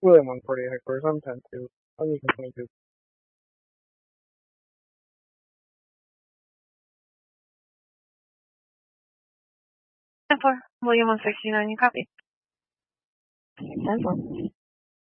William 140 headquarters. I'm 10-2. I'm using 22. For William 169, you copy. 10-4.